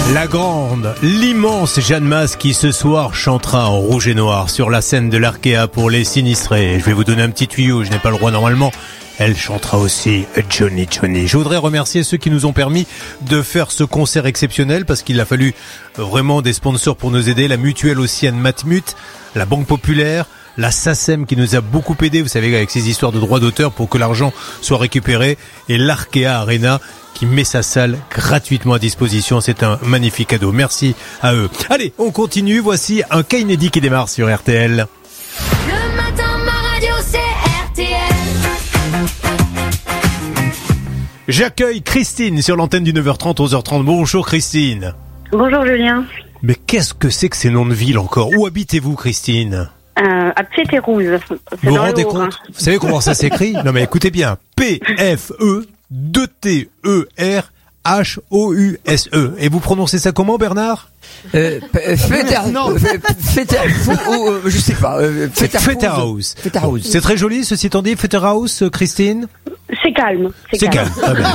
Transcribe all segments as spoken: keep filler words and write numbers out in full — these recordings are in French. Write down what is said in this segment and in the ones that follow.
La grande, l'immense Jeanne Mas qui ce soir chantera en rouge et noir sur la scène de l'Arkea pour les sinistrés. Je vais vous donner un petit tuyau, je n'ai pas le droit normalement. Elle chantera aussi Johnny Johnny. Je voudrais remercier ceux qui nous ont permis de faire ce concert exceptionnel parce qu'il a fallu vraiment des sponsors pour nous aider. La mutuelle Océane Matmut, la Banque Populaire, la SACEM qui nous a beaucoup aidé, vous savez, avec ces histoires de droits d'auteur pour que l'argent soit récupéré, et l'Arkea Arena qui met sa salle gratuitement à disposition. C'est un magnifique cadeau. Merci à eux. Allez, on continue. Voici un cas inédit qui démarre sur R T L. Le matin, ma radio, c'est R T L. J'accueille Christine sur l'antenne du neuf heures trente, onze heures trente. Bonjour Christine. Bonjour Julien. Mais qu'est-ce que c'est que ces noms de villes encore? Où habitez-vous Christine? Euh, à Pfetterouze. Vous vous rendez compte? Vous savez comment ça s'écrit? Non mais écoutez bien. P F E deux T E R H O U S E. Et vous prononcez ça comment, Bernard? Euh, non, je sais pas. Fetterhouse. C'est très joli, ceci étant dit, Fetterhouse, Christine? C'est calme. C'est, c'est calme. calme.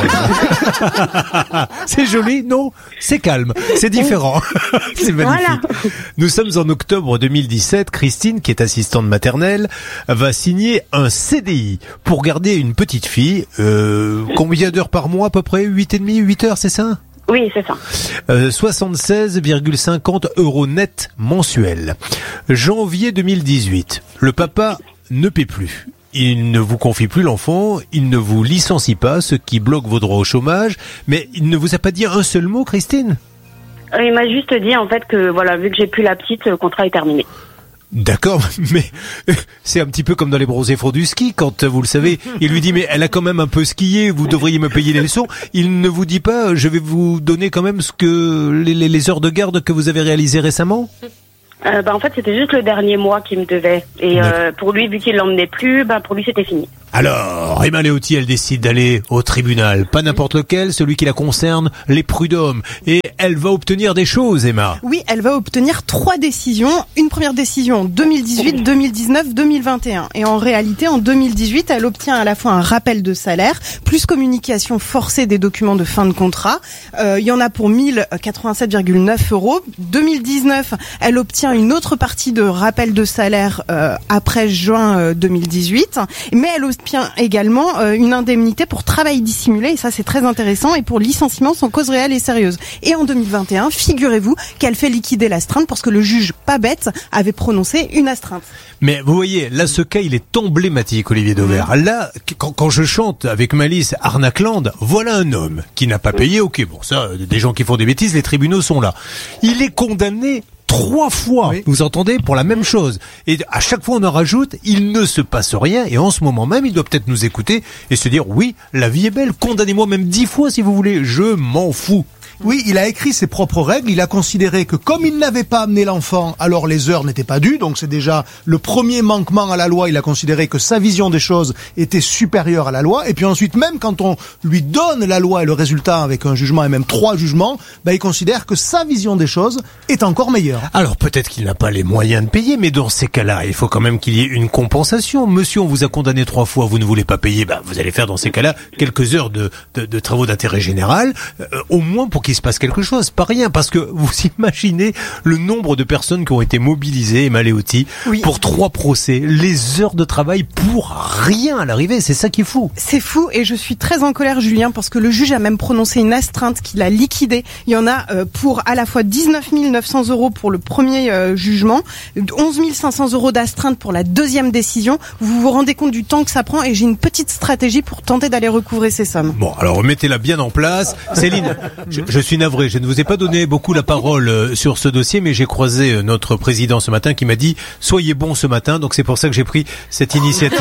Ah, c'est joli, non? C'est calme. C'est différent. C'est magnifique. Voilà. Nous sommes en octobre deux mille dix-sept. Christine, qui est assistante maternelle, va signer un C D I pour garder une petite fille. Euh, combien d'heures par mois à peu près? huit et demi, huit heures, c'est ça? Oui, c'est ça. Euh, soixante-seize virgule cinquante euros net mensuels. Janvier deux mille dix-huit. Le papa ne paie plus. Il ne vous confie plus l'enfant, il ne vous licencie pas, ce qui bloque vos droits au chômage, mais il ne vous a pas dit un seul mot, Christine? Il m'a juste dit en fait que voilà, vu que j'ai plus la petite, le contrat est terminé. D'accord, mais c'est un petit peu comme dans les bronzés font du ski, quand vous le savez, il lui dit mais elle a quand même un peu skié, vous devriez me payer les leçons. Il ne vous dit pas je vais vous donner quand même ce que les, les, les heures de garde que vous avez réalisées récemment? Euh, bah en fait c'était juste le dernier mois qu'il me devait et euh, pour lui vu qu'il l'emmenait plus, bah pour lui c'était fini. Alors, Emma Léoty, elle décide d'aller au tribunal, pas n'importe lequel, celui qui la concerne, les prud'hommes, et elle va obtenir des choses, Emma. Oui, elle va obtenir trois décisions. Une première décision en deux mille dix-huit, deux mille dix-neuf, deux mille vingt et un. Et en réalité, en deux mille dix-huit, elle obtient à la fois un rappel de salaire, plus communication forcée des documents de fin de contrat. Euh, il y en a pour mille quatre-vingt-sept virgule neuf euros. deux mille dix-neuf, elle obtient une autre partie de rappel de salaire euh, après juin euh, deux mille dix-huit. Mais elle obtient également euh, une indemnité pour travail dissimulé, et ça c'est très intéressant, et pour licenciement sans cause réelle et sérieuse. Et en deux mille vingt et un, figurez-vous qu'elle fait liquider l'astreinte parce que le juge, pas bête, avait prononcé une astreinte. Mais vous voyez, là ce cas il est emblématique, Olivier Dauvert. Là, quand, quand je chante avec Malice Arnacland, voilà un homme qui n'a pas payé, ok, bon ça, des gens qui font des bêtises, les tribunaux sont là. Il est condamné trois fois, oui. Vous entendez, pour la même chose. Et à chaque fois on en rajoute, il ne se passe rien, et en ce moment même, il doit peut-être nous écouter et se dire, oui, la vie est belle, condamnez-moi même dix fois si vous voulez, je m'en fous. Oui, il a écrit ses propres règles, il a considéré que comme il n'avait pas amené l'enfant, alors les heures n'étaient pas dues, donc c'est déjà le premier manquement à la loi, il a considéré que sa vision des choses était supérieure à la loi, et puis ensuite, même quand on lui donne la loi et le résultat avec un jugement et même trois jugements, bah, il considère que sa vision des choses est encore meilleure. Alors peut-être qu'il n'a pas les moyens de payer, mais dans ces cas-là, il faut quand même qu'il y ait une compensation. Monsieur, on vous a condamné trois fois, vous ne voulez pas payer, bah, vous allez faire dans ces cas-là quelques heures de, de, de travaux d'intérêt général, euh, au moins pour qu'il se passe quelque chose, pas rien, parce que vous imaginez le nombre de personnes qui ont été mobilisées, Emma Léoty, oui. Pour trois procès, les heures de travail pour rien à l'arrivée, c'est ça qui est fou. C'est fou, et je suis très en colère, Julien, parce que le juge a même prononcé une astreinte qu'il a liquidée. Il y en a euh, pour à la fois dix-neuf mille neuf cents euros pour le premier euh, jugement, onze mille cinq cents euros d'astreinte pour la deuxième décision. Vous vous rendez compte du temps que ça prend, et j'ai une petite stratégie pour tenter d'aller recouvrer ces sommes. Bon, alors mettez-la bien en place. Céline, je, je suis navré. Je ne vous ai pas donné beaucoup la parole sur ce dossier, mais j'ai croisé notre président ce matin qui m'a dit « Soyez bon ce matin », donc c'est pour ça que j'ai pris cette initiative.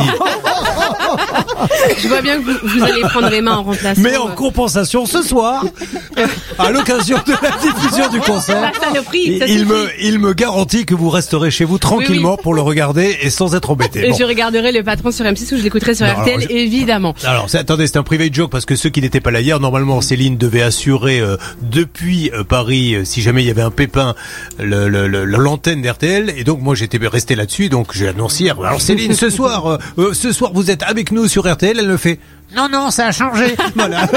Je vois bien que vous, vous allez prendre les mains en remplacement. Mais en compensation ce soir, à l'occasion de la diffusion du concert, prix, il, me, il me garantit que vous resterez chez vous tranquillement oui, oui. pour le regarder et sans être embêté. Et bon. Je regarderai le patron sur M six ou je l'écouterai sur non, R T L, alors, je... évidemment. Alors c'est, attendez, c'est un private joke parce que ceux qui n'étaient pas là hier, normalement Céline devait assurer euh, depuis euh, Paris, euh, si jamais il y avait un pépin, le, le, le, l'antenne d'R T L, et donc moi j'étais resté là-dessus, donc j'ai annoncé hier. Alors Céline, ce soir, euh, euh, ce soir vous êtes avec nous sur R T L. Elle me fait Non, non, ça a changé. Voilà.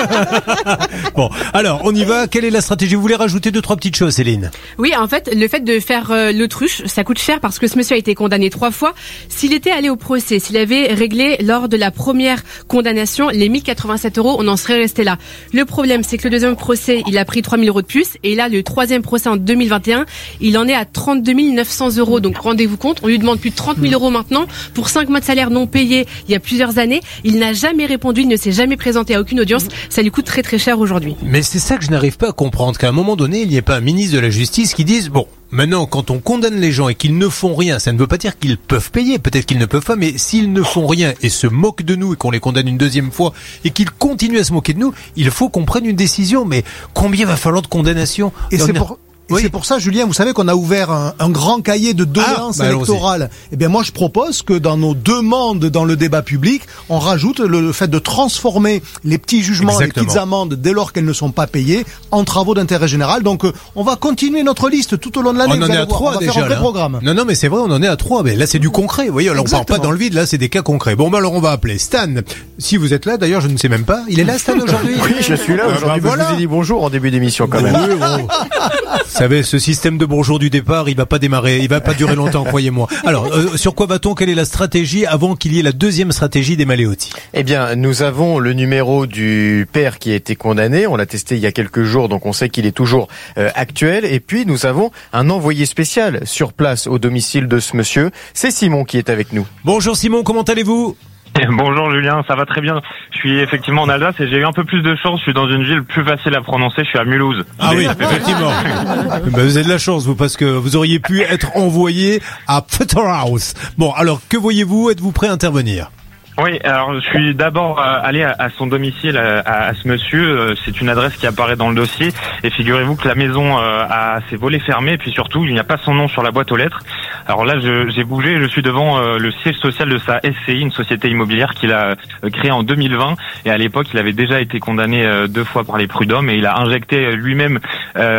Bon, alors, on y va. Quelle est la stratégie? Vous voulez rajouter deux, trois petites choses, Céline? Oui, en fait, le fait de faire euh, l'autruche, ça coûte cher parce que ce monsieur a été condamné trois fois. S'il était allé au procès, s'il avait réglé lors de la première condamnation les mille quatre-vingt-sept euros, on en serait resté là. Le problème, c'est que le deuxième procès, il a pris trois mille euros de plus. Et là, le troisième procès en deux mille vingt et un, il en est à trente-deux mille neuf cents euros. Donc, rendez-vous compte, on lui demande plus de trente mille euros maintenant pour cinq mois de salaire non payé il y a plusieurs années. Il n'a jamais répondu, il ne s'est jamais présenté à aucune audience. Ça lui coûte très très cher aujourd'hui. Mais c'est ça que je n'arrive pas à comprendre, qu'à un moment donné, il n'y ait pas un ministre de la Justice qui dise, bon, maintenant, quand on condamne les gens et qu'ils ne font rien, ça ne veut pas dire qu'ils peuvent payer, peut-être qu'ils ne peuvent pas, mais s'ils ne font rien et se moquent de nous et qu'on les condamne une deuxième fois et qu'ils continuent à se moquer de nous, il faut qu'on prenne une décision. Mais combien va falloir de condamnations? Et c'est pour... Et oui. C'est pour ça, Julien, vous savez qu'on a ouvert un, un grand cahier de doléances ah, bah électorales. Eh bien, moi, je propose que dans nos demandes dans le débat public, on rajoute le, le fait de transformer les petits jugements, Exactement. les petites amendes, dès lors qu'elles ne sont pas payées, en travaux d'intérêt général. Donc, euh, on va continuer notre liste tout au long de l'année. On en est à trois déjà. Faire un vrai programme. Non, non, mais c'est vrai, on en est à trois. Mais là, c'est du concret. Vous voyez, alors on part pas dans le vide. Là, c'est des cas concrets. Bon, bah alors, on va appeler Stan. Si vous êtes là, d'ailleurs, je ne sais même pas. Il est là, Stan, aujourd'hui? Oui, je suis là aujourd'hui. Euh, bah, voilà. Je vous ai dit bonjour en début d'émission, quand même. Oui, bon. Vous savez, ce système de bonjour du départ, il va pas démarrer, il va pas durer longtemps, croyez-moi. Alors, euh, sur quoi va-t-on? Quelle est la stratégie avant qu'il y ait la deuxième stratégie des Maléotti? Eh bien, nous avons le numéro du père qui a été condamné. On l'a testé il y a quelques jours, donc on sait qu'il est toujours euh, actuel. Et puis, nous avons un envoyé spécial sur place au domicile de ce monsieur. C'est Simon qui est avec nous. Bonjour Simon, comment allez-vous? Bonjour Julien, ça va très bien. Je suis effectivement en Alsace et j'ai eu un peu plus de chance. Je suis dans une ville plus facile à prononcer. Je suis à Mulhouse. Ah oui, effectivement. Ben, vous avez de la chance, vous, parce que vous auriez pu être envoyé à Futterhouse. Bon, alors que voyez-vous? Êtes-vous prêt à intervenir? Oui, alors je suis d'abord euh, allé à, à son domicile, à, à ce monsieur. Euh, c'est une adresse qui apparaît dans le dossier. Et figurez-vous que la maison euh, a ses volets fermés. Et puis surtout, il n'y a pas son nom sur la boîte aux lettres. Alors là, je, j'ai bougé. Je suis devant euh, le siège social de sa S C I, une société immobilière qu'il a euh, créée en deux mille vingt. Et à l'époque, il avait déjà été condamné euh, deux fois par les prud'hommes. Et il a injecté euh, lui-même... Euh,